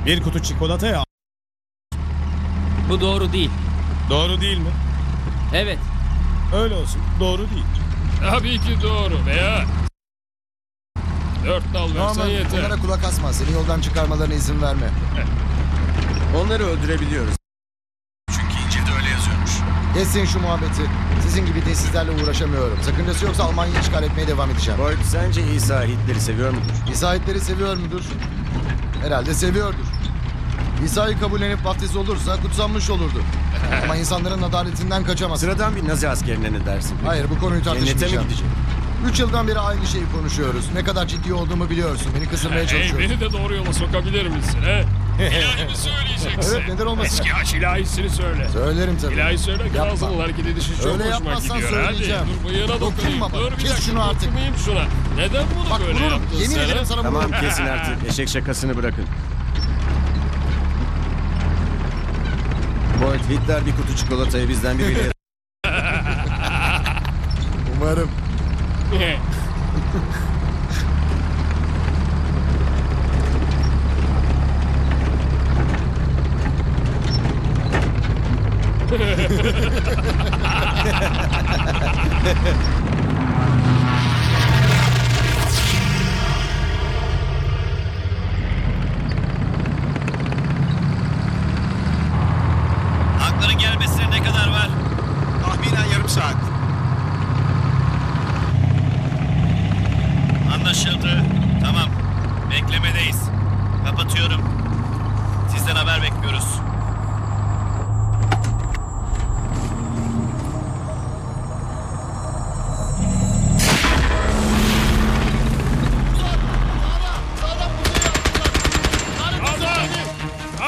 Bir kutu çikolataya... Bu doğru değil. Doğru değil mi? Evet. Öyle olsun. Doğru değil. Tabii ki doğru veya 4 dal versen Norman, yeter. onlara kulak asma. Seni yoldan çıkarmalarına izin verme. Onları öldürebiliyoruz. Çünkü İncil'de öyle yazıyormuş. Kesin şu muhabbeti. Sizin gibi dinsizlerle uğraşamıyorum. Sakıncası yoksa Almanya'yı işgal etmeye devam edeceğim. Boyd, sence İsa Hitler'i seviyor mudur? İsa Hitler'i seviyor mudur? Herhalde seviyordur. İsa'yı kabullenip vaftiz olursa kutsanmış olurdu. Ama insanların adaletinden kaçamaz. Sıradan bir Nazi askerine ne dersin? Hayır, bu konuyu Cennete mi tartışmayacağım. gidecek? 3 yıldan beri aynı şeyi konuşuyoruz. Ne kadar ciddi olduğumu biliyorsun. Beni kısırmaya Hey, çalışıyorsun. beni de doğru yola sokabilir misin he? İlahimi söyleyeceksin. Evet, neden olmasın? Eski aş ilahisini söyle. Söylerim tabii. İlahi söyle ki Yapma. ağzının hareket edişi çok Öyle hoşuma yapmazsan gidiyor. söyleyeceğim. Hadi dur bıyığına Dokunma dokunayım. bana. Dur bir Kes dakika şunu artık. dokunmayayım şuna. Neden bunu Bak böyle vururum. yaptın Yemin sen? ederim ha? sana Tamam vururum. kesin artık. Eşek şakasını bırakın. Boyd, Hitler bir kutu çikolatayı bizden biriyle... Umarım. Tankların gelmesine ne kadar var? Tahminen yarım saat. Anlaşıldı. Tamam. Beklemedeyiz. Kapatıyorum. Sizden haber bekliyoruz.